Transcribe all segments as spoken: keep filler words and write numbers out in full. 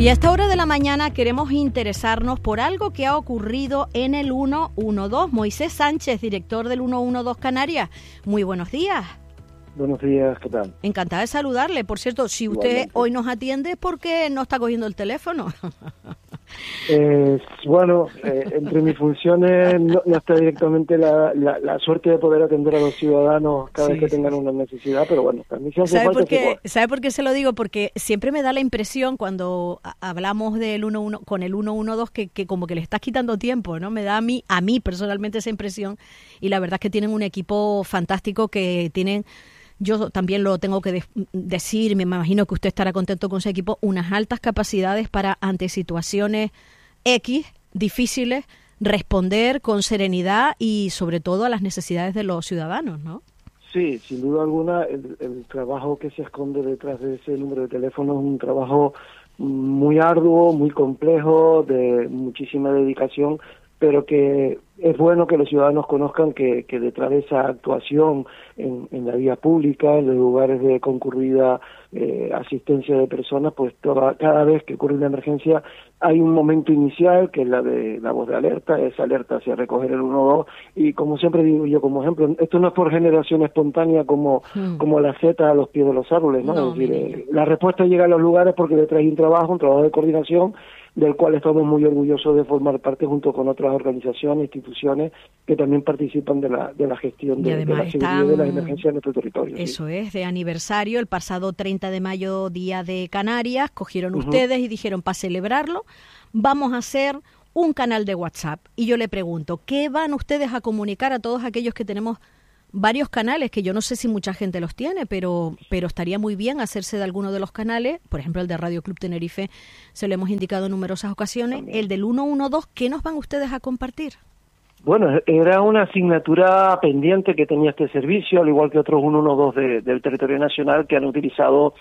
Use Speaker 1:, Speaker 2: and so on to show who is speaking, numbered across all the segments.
Speaker 1: Y a esta hora de la mañana queremos interesarnos por algo que ha ocurrido en el ciento doce. Moisés Sánchez, director del ciento doce Canarias. Muy buenos días.
Speaker 2: Buenos días, ¿qué tal?
Speaker 1: Encantada de saludarle. Por cierto, si usted Igualmente. Hoy nos atiende es porque no está cogiendo el teléfono.
Speaker 2: Eh, bueno, eh, entre mis funciones no, no está directamente la, la, la suerte de poder atender a los ciudadanos cada sí, vez que tengan sí. una necesidad, pero bueno, también se hace
Speaker 1: ¿Sabe
Speaker 2: falta
Speaker 1: por qué,
Speaker 2: que...
Speaker 1: ¿Sabe por qué se lo digo? Porque siempre me da la impresión cuando hablamos del ciento doce con el ciento doce que, que como que le estás quitando tiempo, ¿no? Me da a mí, a mí personalmente esa impresión, y la verdad es que tienen un equipo fantástico que tienen... Yo también lo tengo que de- decir, me imagino que usted estará contento con ese equipo, unas altas capacidades para, ante situaciones X, difíciles, responder con serenidad y sobre todo a las necesidades de los ciudadanos, ¿no?
Speaker 2: Sí, sin duda alguna, el, el trabajo que se esconde detrás de ese número de teléfono es un trabajo muy arduo, muy complejo, de muchísima dedicación, pero que es bueno que los ciudadanos conozcan que, que detrás de esa actuación en, en la vía pública, en los lugares de concurrida eh, asistencia de personas, pues toda, cada vez que ocurre una emergencia hay un momento inicial que es la de la voz de alerta, esa alerta hacia recoger el ciento doce, y como siempre digo yo como ejemplo, esto no es por generación espontánea como, hmm. como la seta a los pies de los árboles, ¿no?
Speaker 1: no
Speaker 2: es decir, eh, la respuesta llega a los lugares porque detrás hay un trabajo, un trabajo de coordinación, del cual estamos muy orgullosos de formar parte junto con otras organizaciones, instituciones que también participan de la de la gestión de, de la seguridad están, de las emergencias en nuestro territorio.
Speaker 1: Eso
Speaker 2: sí.
Speaker 1: es, de aniversario, el pasado treinta de mayo, Día de Canarias, cogieron uh-huh. ustedes y dijeron, para celebrarlo, vamos a hacer un canal de WhatsApp. Y yo le pregunto, ¿qué van ustedes a comunicar a todos aquellos que tenemos varios canales, que yo no sé si mucha gente los tiene, pero pero estaría muy bien hacerse de alguno de los canales, por ejemplo el de Radio Club Tenerife, se lo hemos indicado en numerosas ocasiones, también. El del ciento doce, ¿qué nos van ustedes a compartir?
Speaker 2: Bueno, era una asignatura pendiente que tenía este servicio, al igual que otros ciento doce de, del territorio nacional que han utilizado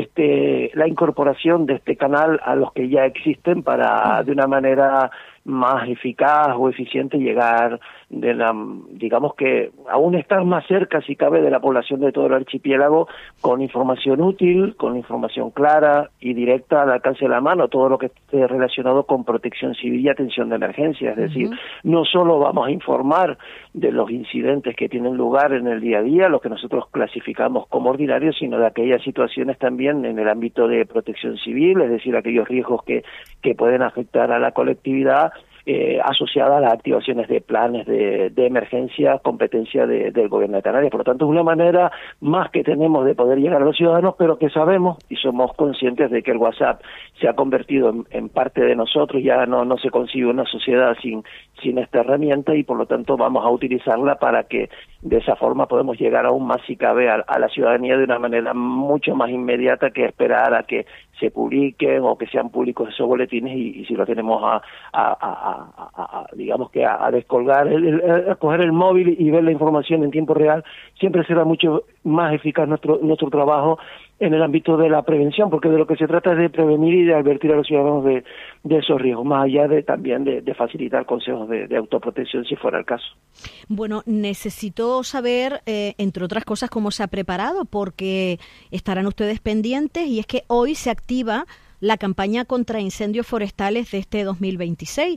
Speaker 2: este la incorporación de este canal a los que ya existen para, de una manera más eficaz o eficiente, llegar de la, digamos que aún estar más cerca, si cabe, de la población de todo el archipiélago, con información útil, con información clara y directa al alcance de la mano, todo lo que esté relacionado con protección civil y atención de emergencia. Es uh-huh. decir, no solo vamos a informar de los incidentes que tienen lugar en el día a día, lo que nosotros clasificamos como ordinarios, sino de aquellas situaciones también en el ámbito de protección civil, es decir, aquellos riesgos que, que pueden afectar a la colectividad, Eh, asociada a las activaciones de planes de, de emergencia, competencia de, del gobierno de Canarias. Por lo tanto, es una manera más que tenemos de poder llegar a los ciudadanos, pero que sabemos y somos conscientes de que el WhatsApp se ha convertido en, en parte de nosotros, ya no, no se concibe una sociedad sin, sin esta herramienta, y por lo tanto vamos a utilizarla para que de esa forma podemos llegar aún más, si cabe, a, a la ciudadanía de una manera mucho más inmediata que esperar a que se publiquen o que sean públicos esos boletines, y, y si lo tenemos a, a, a, a, a digamos que a, a descolgar, el, el, a coger el móvil y ver la información en tiempo real, siempre será mucho más eficaz nuestro nuestro trabajo en el ámbito de la prevención, porque de lo que se trata es de prevenir y de advertir a los ciudadanos de, de esos riesgos, más allá de también de, de facilitar consejos de, de autoprotección si fuera el caso.
Speaker 1: Bueno, necesito saber, eh, entre otras cosas, cómo se ha preparado, porque estarán ustedes pendientes, y es que hoy se activa la campaña contra incendios forestales de este dos mil veintiséis.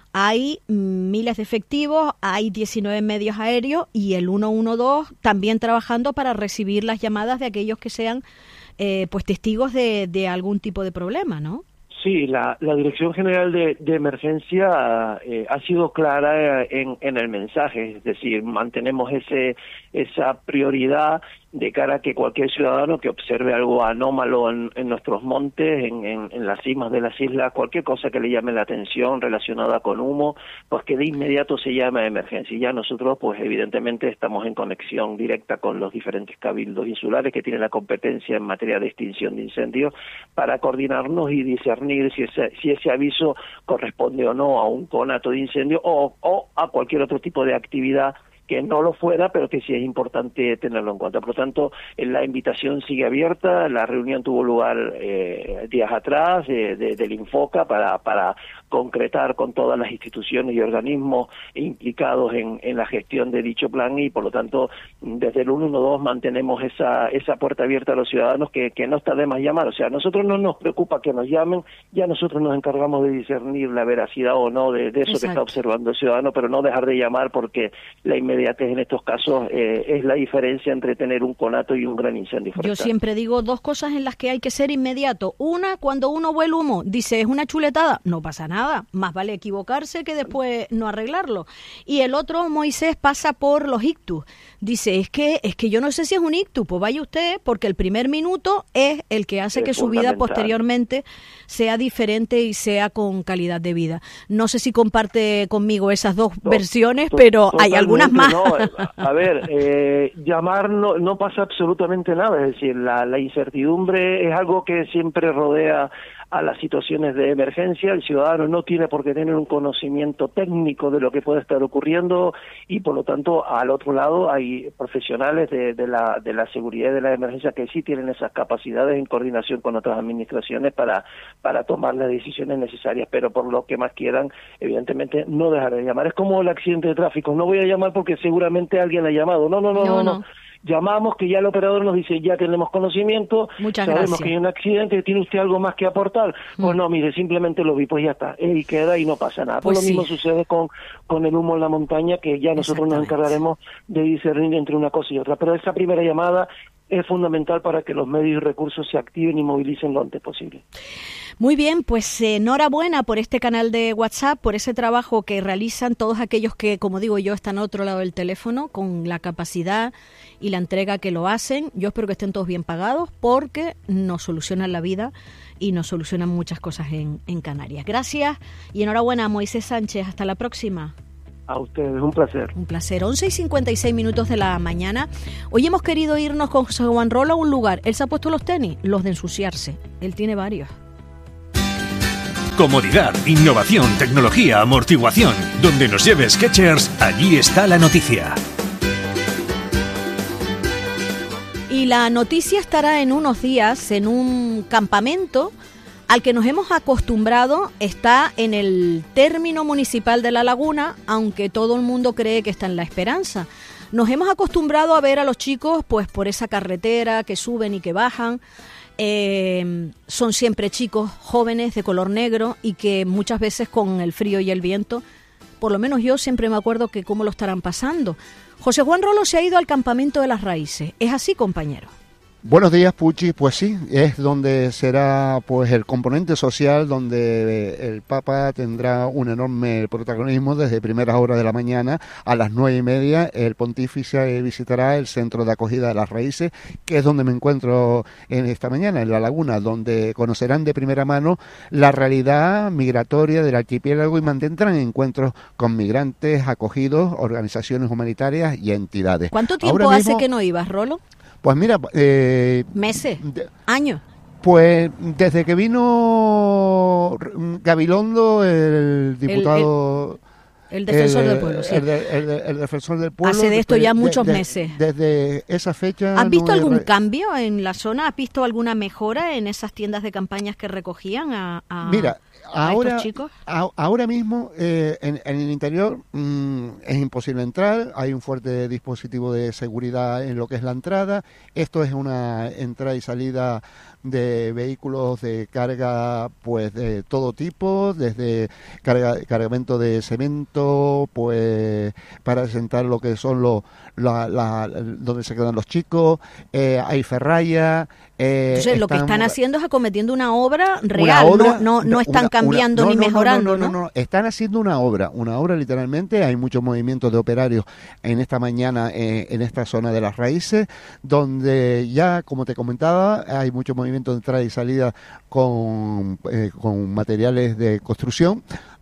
Speaker 1: Hay miles de efectivos, hay diecinueve medios aéreos y el ciento doce también trabajando para recibir las llamadas de aquellos que sean eh, pues testigos de, de algún tipo de problema, ¿no?
Speaker 2: Sí, la, la Dirección General de, de Emergencia eh, ha sido clara en, en el mensaje, es decir, mantenemos ese esa prioridad de cara a que cualquier ciudadano que observe algo anómalo en, en nuestros montes, en, en, en las cimas de las islas, cualquier cosa que le llame la atención relacionada con humo, pues que de inmediato se llame a emergencia. Y ya nosotros, pues evidentemente, estamos en conexión directa con los diferentes cabildos insulares que tienen la competencia en materia de extinción de incendios para coordinarnos y discernir si ese, si ese aviso corresponde o no a un conato de incendio o, o a cualquier otro tipo de actividad que no lo fuera, pero que sí es importante tenerlo en cuenta. Por lo tanto, la invitación sigue abierta, la reunión tuvo lugar eh, días atrás eh, de, del Infoca para, para concretar con todas las instituciones y organismos implicados en, en la gestión de dicho plan, y por lo tanto desde el ciento doce mantenemos esa esa puerta abierta a los ciudadanos, que, que no está de más llamar. O sea, a nosotros no nos preocupa que nos llamen, ya nosotros nos encargamos de discernir la veracidad o no de, de eso Exacto. que está observando el ciudadano, pero no dejar de llamar, porque la inmediatez en estos casos eh, es la diferencia entre tener un conato y un gran incendio forestal.
Speaker 1: Yo siempre digo dos cosas en las que hay que ser inmediato. Una, cuando uno ve el humo, dice es una chuletada, no pasa nada, más vale equivocarse que después no arreglarlo. Y el otro, Moisés, pasa por los ictus. Dice, es que es que yo no sé si es un ictus, pues vaya usted, porque el primer minuto es el que hace es que su vida posteriormente sea diferente y sea con calidad de vida. No sé si comparte conmigo esas dos no, versiones, to- pero hay algunas más.
Speaker 2: No, a ver, eh, llamar no, no pasa absolutamente nada, es decir, la, la incertidumbre es algo que siempre rodea a las situaciones de emergencia. El ciudadano no tiene por qué tener un conocimiento técnico de lo que puede estar ocurriendo, y por lo tanto al otro lado hay profesionales de, de la de la seguridad y de la emergencia que sí tienen esas capacidades en coordinación con otras administraciones para para tomar las decisiones necesarias, pero por lo que más quieran, evidentemente no dejar de llamar. Es como el accidente de tráfico, no voy a llamar porque seguramente alguien ha llamado, no, no, no, no, no. no. Llamamos, que ya el operador nos dice, ya tenemos conocimiento,
Speaker 1: Muchas
Speaker 2: sabemos
Speaker 1: gracias.
Speaker 2: que hay un accidente, ¿tiene usted algo más que aportar? Mm. Pues no, mire, simplemente lo vi, pues ya está, y queda y no pasa nada. Pues, pues lo sí. mismo sucede con, con el humo en la montaña, que ya nosotros nos encargaremos de discernir entre una cosa y otra. Pero esa primera llamada es fundamental para que los medios y recursos se activen y movilicen lo antes posible.
Speaker 1: Muy bien, pues eh, enhorabuena por este canal de WhatsApp, por ese trabajo que realizan todos aquellos que, como digo yo, están a otro lado del teléfono, con la capacidad y la entrega que lo hacen. Yo espero que estén todos bien pagados, porque nos solucionan la vida y nos solucionan muchas cosas en, en Canarias. Gracias y enhorabuena a Moisés Sánchez. Hasta la próxima.
Speaker 2: A ustedes, un placer.
Speaker 1: Un placer. once y cincuenta y seis minutos de la mañana. Hoy hemos querido irnos con José Juan Rolo a un lugar. Él se ha puesto los tenis, los de ensuciarse. Él tiene varios.
Speaker 3: Comodidad, innovación, tecnología, amortiguación. Donde nos lleve Skechers, allí está la noticia.
Speaker 1: Y la noticia estará en unos días en un campamento al que nos hemos acostumbrado. Está en el término municipal de La Laguna, aunque todo el mundo cree que está en La Esperanza. Nos hemos acostumbrado a ver a los chicos pues por esa carretera que suben y que bajan. Eh, son siempre chicos jóvenes de color negro, y que muchas veces con el frío y el viento, por lo menos yo siempre me acuerdo que cómo lo estarán pasando. José Juan Rolo se ha ido al campamento de las raíces. ¿Es así, compañero?
Speaker 4: Buenos días, Puchi. Pues sí, es donde será pues el componente social, donde el Papa tendrá un enorme protagonismo desde primeras horas de la mañana. A las nueve y media el pontífice visitará el centro de acogida de las raíces, que es donde me encuentro en esta mañana, en La Laguna, donde conocerán de primera mano la realidad migratoria del archipiélago y mantendrán encuentros con migrantes acogidos, organizaciones humanitarias y entidades.
Speaker 1: ¿Cuánto tiempo
Speaker 4: Ahora
Speaker 1: hace
Speaker 4: mismo,
Speaker 1: que no ibas, Rolo?
Speaker 4: Pues mira, eh,
Speaker 1: meses,
Speaker 4: de,
Speaker 1: años.
Speaker 4: Pues desde que vino Gabilondo, el diputado,
Speaker 1: el, el, el defensor el, del pueblo, sí,
Speaker 4: el, el, el, el defensor del pueblo,
Speaker 1: hace de esto ya muchos
Speaker 4: de, de,
Speaker 1: meses.
Speaker 4: Desde esa fecha.
Speaker 1: ¿Has visto
Speaker 4: no
Speaker 1: algún
Speaker 4: re...
Speaker 1: cambio en la zona? ¿Has visto alguna mejora en esas tiendas de campañas que recogían a, a,
Speaker 4: Mira,
Speaker 1: a
Speaker 4: ahora,
Speaker 1: estos chicos?
Speaker 4: A, ahora mismo eh, en, en el interior mmm, es imposible entrar, hay un fuerte dispositivo de seguridad en lo que es la entrada. Esto es una entrada y salida de vehículos de carga pues de todo tipo, desde carga, cargamento de cemento, pues para sentar lo que son los la, la, donde se quedan los chicos, eh, hay ferralla. Eh,
Speaker 1: Entonces
Speaker 4: están,
Speaker 1: lo que están haciendo es acometiendo una obra real,
Speaker 4: una obra,
Speaker 1: no, no, no están
Speaker 4: una,
Speaker 1: cambiando
Speaker 4: una, no,
Speaker 1: ni
Speaker 4: no,
Speaker 1: mejorando,
Speaker 4: no no, no, no, no, están haciendo una obra, una obra literalmente. Hay muchos movimientos de operarios en esta mañana eh, en esta zona de las raíces, donde ya, como te comentaba, hay mucho movimiento de entrada y salida con, eh, con materiales de construcción,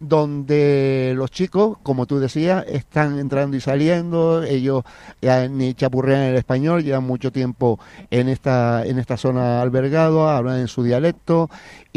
Speaker 4: donde los chicos, como tú decías, están entrando y saliendo. Ellos ya ni chapurrean el español, llevan mucho tiempo en esta en esta zona albergado, hablan en su dialecto.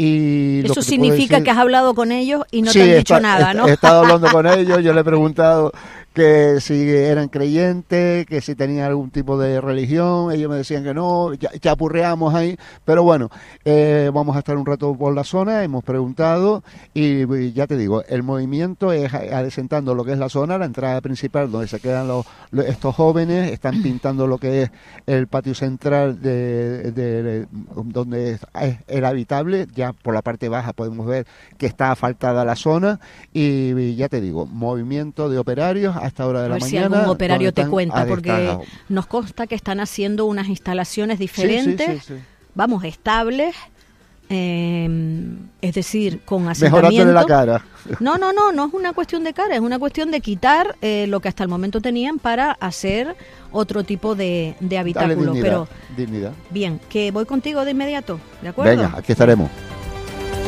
Speaker 4: Y
Speaker 1: eso
Speaker 4: lo que
Speaker 1: significa
Speaker 4: decir...
Speaker 1: que has hablado con ellos y no
Speaker 4: sí,
Speaker 1: te han
Speaker 4: está,
Speaker 1: dicho nada,
Speaker 4: está,
Speaker 1: ¿no?
Speaker 4: He estado hablando con ellos, yo le he preguntado que si eran creyentes, que si tenían algún tipo de religión. Ellos me decían que no, ya, ya apurreamos ahí, pero bueno, eh, vamos a estar un rato por la zona, hemos preguntado y, y ya te digo, el movimiento es adesentando lo que es la zona, la entrada principal donde se quedan los, los, estos jóvenes, están pintando lo que es el patio central de, de, de donde es, es habitable. Ya por la parte baja podemos ver que está asfaltada la zona y, y ya te digo, movimiento de operarios a esta hora de la
Speaker 1: mañana.
Speaker 4: Si
Speaker 1: algún operario te cuenta, porque nos consta que están haciendo unas instalaciones diferentes, sí, sí, sí, sí. vamos, estables, eh, es decir, con asentamiento.
Speaker 4: Mejorándole la cara.
Speaker 1: No, no, no, no es una cuestión de cara, es una cuestión de quitar eh, lo que hasta el momento tenían para hacer otro tipo de, de habitáculo.
Speaker 4: Dale dignidad,
Speaker 1: Pero
Speaker 4: dignidad.
Speaker 1: Bien, que voy contigo de inmediato, ¿de acuerdo?
Speaker 4: Venga, aquí estaremos.